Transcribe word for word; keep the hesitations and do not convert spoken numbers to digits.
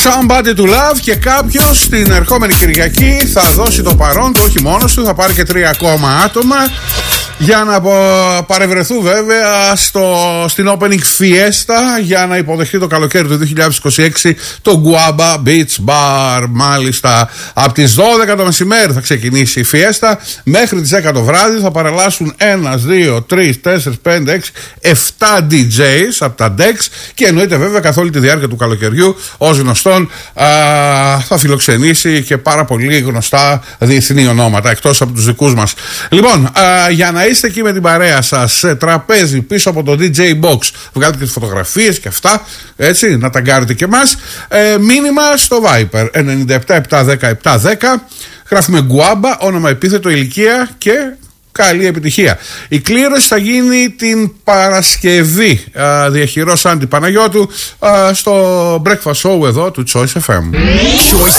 Somebody to Love, και κάποιος την ερχόμενη Κυριακή θα δώσει το παρόν του, όχι μόνος του, θα πάρει και τρία ακόμα άτομα για να παρευρεθούν βέβαια στο, στην Opening Fiesta για να υποδεχτεί το καλοκαίρι του δύο χιλιάδες είκοσι έξι το Guaba Beach Bar. Μάλιστα, από τις δώδεκα το μεσημέρι θα ξεκινήσει η Fiesta, μέχρι τις δέκα το βράδυ θα παρελάσουν ένα, δύο, τρία, τέσσερα, πέντε, έξι, επτά ντι τζέις από τα Dex, και εννοείται βέβαια καθ' όλη τη διάρκεια του καλοκαιριού ως γνωστόν α, θα φιλοξενήσει και πάρα πολύ γνωστά διεθνή ονόματα εκτός από τους δικούς μας. Λοιπόν, α, για να είστε εκεί με την παρέα σας σε τραπέζι πίσω από το ντι τζέι Box, βγάλετε και τις φωτογραφίες και αυτά, έτσι, να ταγκάρετε και εμάς. ε, Μήνυμα στο Viper ενενήντα επτά επτακόσια δέκα επτακόσια δέκα, γράφουμε Guaba, όνομα, επίθετο, ηλικία και καλή επιτυχία. Η κλήρωση θα γίνει την Παρασκευή, διαχειρός Άντι Παναγιώτου, στο Breakfast Show εδώ του Choice εφ εμ. Choice